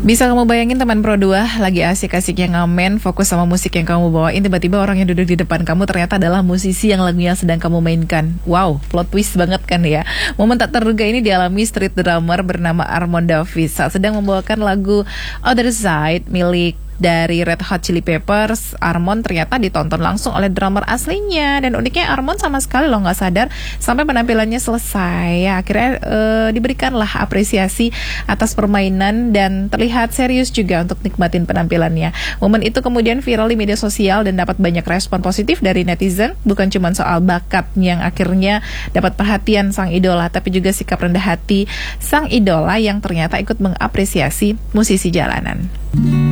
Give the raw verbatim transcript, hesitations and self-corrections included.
Bisa kamu bayangin teman Pro dua lagi asik-asiknya ngamen, fokus sama musik yang kamu bawain, tiba-tiba orang yang duduk di depan kamu ternyata adalah musisi yang lagunya sedang kamu mainkan. Wow, plot twist banget kan ya. Momen tak terduga ini dialami street drummer bernama Armond Davis saat sedang membawakan lagu Other Side milik dari Red Hot Chili Peppers. Armond ternyata ditonton langsung oleh drummer aslinya, dan uniknya Armond sama sekali loh nggak sadar sampai penampilannya selesai. Ya, akhirnya uh, diberikanlah apresiasi atas permainan dan terlihat serius juga untuk nikmatin penampilannya. Momen itu kemudian viral di media sosial dan dapat banyak respon positif dari netizen. Bukan cuma soal bakatnya yang akhirnya dapat perhatian sang idola, tapi juga sikap rendah hati sang idola yang ternyata ikut mengapresiasi musisi jalanan.